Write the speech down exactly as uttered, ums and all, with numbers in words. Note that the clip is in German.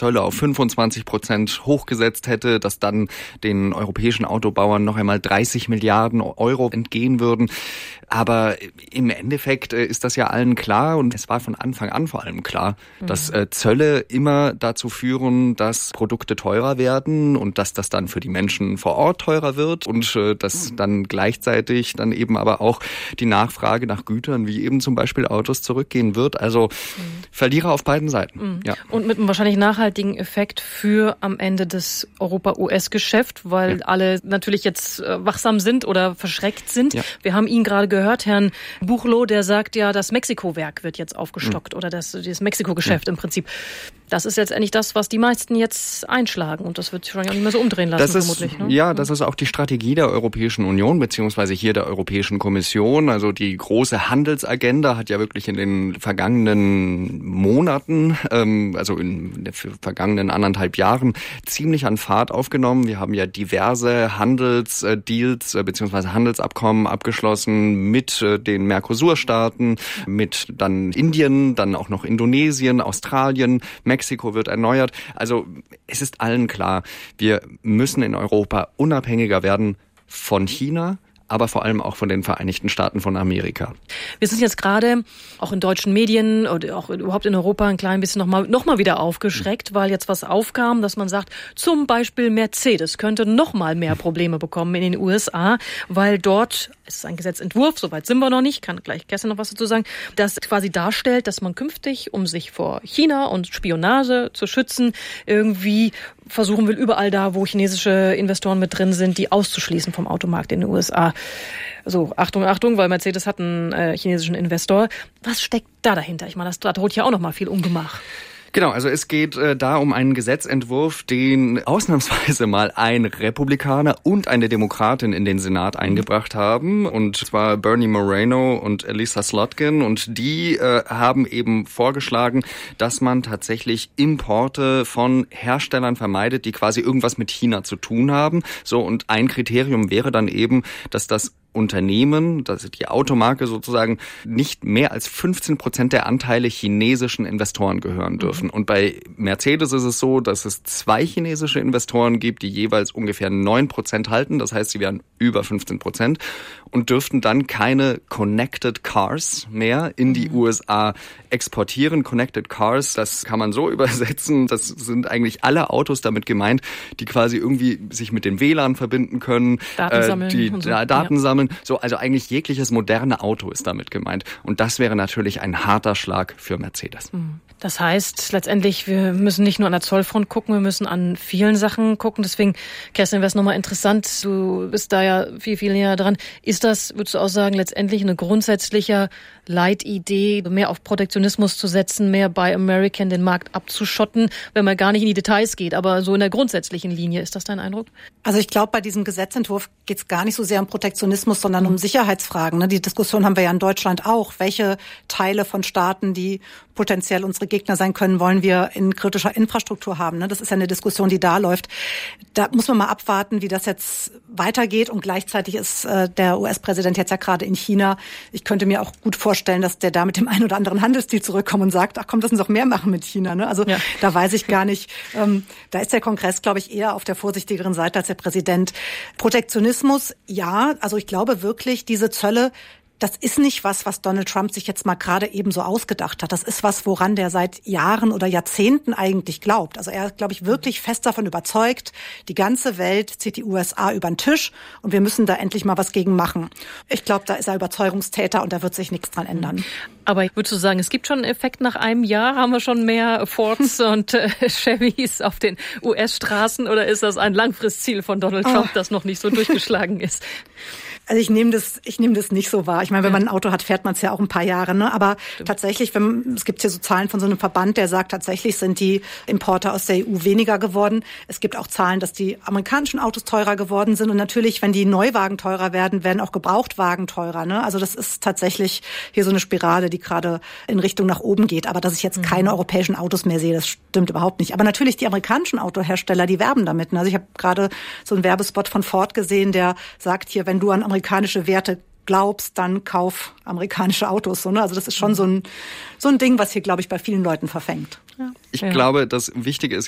Zölle auf fünfundzwanzig Prozent hochgesetzt hätte, dass dann den europäischen Autobauern noch einmal dreißig Milliarden Euro entgehen würden. Aber im Endeffekt ist das ja allen klar und es war von Anfang an vor allem klar, mhm. dass Zölle immer dazu führen, dass Produkte teurer werden und dass das dann für die Menschen vor Ort teurer wird und dass dann gleichzeitig dann eben aber auch die Nachfrage nach Gütern wie eben zum Beispiel Autos zurückgehen wird. Also mhm. Verlierer auf beiden Seiten. Mhm. Ja. Und mit einem wahrscheinlich nachhaltigen Effekt für am Ende das Europa-U S-Geschäft, weil ja. alle natürlich jetzt wachsam sind oder verschreckt sind. Ja. Wir haben ihn gerade gehört. Gehört, Herrn Buchloh, der sagt ja, das Mexiko-Werk wird jetzt aufgestockt mhm. oder das, das Mexiko-Geschäft ja. im Prinzip. Das ist letztendlich das, was die meisten jetzt einschlagen und das wird sich wahrscheinlich auch nicht mehr so umdrehen lassen, das ist, vermutlich. Ne? Ja, das ist auch die Strategie der Europäischen Union beziehungsweise hier der Europäischen Kommission. Also die große Handelsagenda hat ja wirklich in den vergangenen Monaten, ähm, also in den vergangenen anderthalb Jahren ziemlich an Fahrt aufgenommen. Wir haben ja diverse Handelsdeals äh, beziehungsweise Handelsabkommen abgeschlossen mit äh, den Mercosur-Staaten, mit dann Indien, dann auch noch Indonesien, Australien, Mexiko. Mexiko wird erneuert. Also es ist allen klar, wir müssen in Europa unabhängiger werden von China, aber vor allem auch von den Vereinigten Staaten von Amerika. Wir sind jetzt gerade auch in deutschen Medien oder auch überhaupt in Europa ein klein bisschen nochmal noch mal wieder aufgeschreckt, weil jetzt was aufkam, dass man sagt, zum Beispiel Mercedes könnte nochmal mehr Probleme bekommen in den U S A, weil dort, es ist ein Gesetzentwurf, soweit sind wir noch nicht, kann gleich Kerstin noch was dazu sagen, das quasi darstellt, dass man künftig, um sich vor China und Spionage zu schützen, irgendwie versuchen will, überall da, wo chinesische Investoren mit drin sind, die auszuschließen vom Automarkt in den U S A. So, Achtung, Achtung, weil Mercedes hat einen äh, chinesischen Investor. Was steckt da dahinter? Ich meine, das, da droht ja auch noch mal viel Ungemach. Genau, also es geht äh, da um einen Gesetzentwurf, den ausnahmsweise mal ein Republikaner und eine Demokratin in den Senat eingebracht haben, und zwar Bernie Moreno und Elissa Slotkin, und die äh, haben eben vorgeschlagen, dass man tatsächlich Importe von Herstellern vermeidet, die quasi irgendwas mit China zu tun haben. So, und ein Kriterium wäre dann eben, dass das Unternehmen, das ist die Automarke sozusagen, nicht mehr als fünfzehn Prozent der Anteile chinesischen Investoren gehören dürfen. Und bei Mercedes ist es so, dass es zwei chinesische Investoren gibt, die jeweils ungefähr neun Prozent halten. Das heißt, sie wären über fünfzehn Prozent und dürften dann keine Connected Cars mehr in die U S A exportieren. Connected Cars, das kann man so übersetzen, das sind eigentlich alle Autos damit gemeint, die quasi irgendwie sich mit dem W L A N verbinden können, Daten sammeln, äh, die und so. da, Daten ja. sammeln. So, also eigentlich jegliches moderne Auto ist damit gemeint. Und das wäre natürlich ein harter Schlag für Mercedes. Das heißt, letztendlich, wir müssen nicht nur an der Zollfront gucken, wir müssen an vielen Sachen gucken. Deswegen, Kerstin, wäre es nochmal interessant, du bist da ja viel, viel näher dran. Ist das, würdest du auch sagen, letztendlich eine grundsätzliche Leitidee, mehr auf Protektionismus zu setzen, mehr bei American den Markt abzuschotten, wenn man gar nicht in die Details geht, aber so in der grundsätzlichen Linie, ist das dein Eindruck? Also ich glaube, bei diesem Gesetzentwurf geht es gar nicht so sehr um Protektionismus, sondern um Sicherheitsfragen. Die Diskussion haben wir ja in Deutschland auch. Welche Teile von Staaten, die potenziell unsere Gegner sein können, wollen wir in kritischer Infrastruktur haben? Das ist ja eine Diskussion, die da läuft. Da muss man mal abwarten, wie das jetzt weitergeht. Und gleichzeitig ist äh, der U S-Präsident jetzt ja gerade in China. Ich könnte mir auch gut vorstellen, dass der da mit dem einen oder anderen Handelsdeal zurückkommt und sagt, ach komm, lass uns doch mehr machen mit China. Ne? Also ja. da weiß ich gar nicht. Ähm, da ist der Kongress, glaube ich, eher auf der vorsichtigeren Seite als der Präsident. Protektionismus, ja. Also ich glaube wirklich, diese Zölle, das ist nicht was, was Donald Trump sich jetzt mal gerade eben so ausgedacht hat. Das ist was, woran der seit Jahren oder Jahrzehnten eigentlich glaubt. Also er ist, glaube ich, wirklich fest davon überzeugt, die ganze Welt zieht die U S A über den Tisch und wir müssen da endlich mal was gegen machen. Ich glaube, da ist er Überzeugungstäter und da wird sich nichts dran ändern. Aber würdest du sagen, es gibt schon einen Effekt nach einem Jahr? Haben wir schon mehr Fords und äh, Chevys auf den U S-Straßen oder ist das ein Langfristziel von Donald Trump, oh. das noch nicht so durchgeschlagen ist? Also ich nehme das, ich nehme das nicht so wahr. Ich meine, wenn man ein Auto hat, fährt man es ja auch ein paar Jahre, ne? Aber Stimmt. tatsächlich, wenn, es gibt hier so Zahlen von so einem Verband, der sagt, tatsächlich sind die Importe aus der E U weniger geworden. Es gibt auch Zahlen, dass die amerikanischen Autos teurer geworden sind. Und natürlich, wenn die Neuwagen teurer werden, werden auch Gebrauchtwagen teurer, ne? Also das ist tatsächlich hier so eine Spirale, die gerade in Richtung nach oben geht. Aber dass ich jetzt mhm. keine europäischen Autos mehr sehe, das stimmt überhaupt nicht. Aber natürlich die amerikanischen Autohersteller, die werben damit, ne? Also ich habe gerade so einen Werbespot von Ford gesehen, der sagt hier, wenn du an amerikanische Werte glaubst, dann kauf amerikanische Autos. So, ne? Also das ist schon so ein, so ein Ding, was hier, glaube ich, bei vielen Leuten verfängt. Ja. Ich ja. glaube, das Wichtige ist